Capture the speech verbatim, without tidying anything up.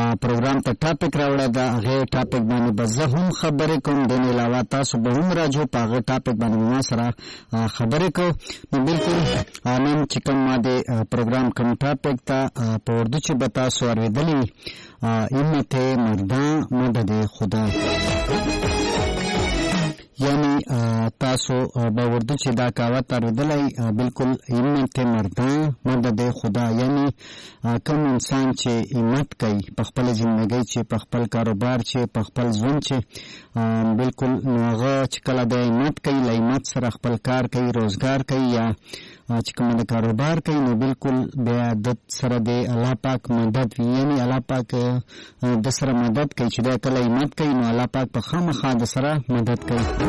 پروګرام ته ټاپک راوړی دا هغې ټاپک باندې به زه هم خبرې کوم. د نه علاوه تاسو به هم راجو په هغه ټاپک باندې ما سره خبرې کوو. نو بالکل نن چې کوم ما د پروګرام کوم ټاپک ته په اردو چې به تاسو اورېدلي همت مردان مدد خدا، یعنی تاسو به اردو چې دا کاوت اورېدلی بالکل همت مردان مدد خدا، یعنی کوم انسان چې همت کوي په خپل ژوندګۍ چې په خپل کاروبار چې په خپل ژوند چې بالکل نو هغه چې کله د همت کوي له همت سره خپل کار کوي روزګار کوي یا چې کومه د کاروبار کوي نو بالکل بیا د سره د الله پاک مدد وي، یعنی الله پاک د سره مدد کوي چې دا کله همت کوي نو الله پاک په خامخا د سره مدد کوي.